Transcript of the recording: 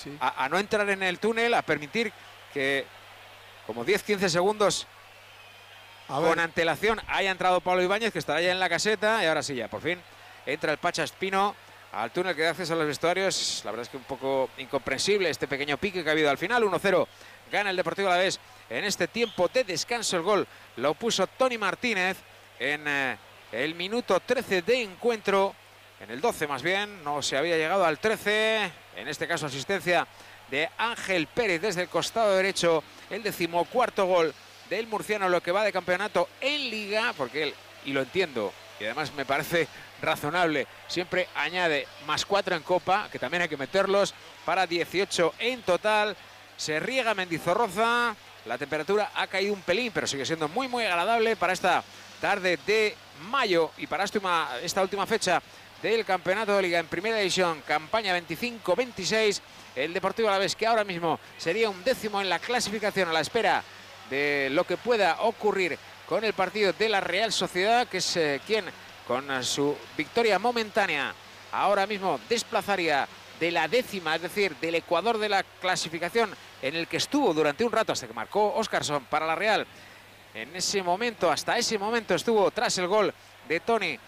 sí. A no entrar en el túnel, a permitir que como 10-15 segundos con antelación haya entrado Pablo Ibáñez, que estará ya en la caseta, y ahora sí, ya por fin entra el Pacha Espino al túnel que da acceso a los vestuarios. La verdad es que un poco incomprensible este pequeño pique que ha habido al final. 1-0 gana el Deportivo Alavés en este tiempo de descanso. El gol lo puso Toni Martínez en el minuto 13 de encuentro, en el 12 más bien, no se había llegado al 13, en este caso asistencia de Ángel Pérez desde el costado derecho, el 14º gol del murciano, lo que va de campeonato en Liga, porque él, y lo entiendo, y además me parece razonable, siempre añade +4 en Copa, que también hay que meterlos, para 18 en total. Se riega Mendizorroza, la temperatura ha caído un pelín, pero sigue siendo muy agradable para esta tarde de mayo y para esta última fecha del campeonato de Liga en Primera División, campaña 25-26. El Deportivo Alavés, que ahora mismo sería un 10º en la clasificación, a la espera de lo que pueda ocurrir con el partido de la Real Sociedad, que es quien con su victoria momentánea ahora mismo desplazaría de la 10ª, es decir, del ecuador de la clasificación, en el que estuvo durante un rato hasta que marcó Óscarson para la Real. En ese momento, hasta ese momento estuvo tras el gol de Toni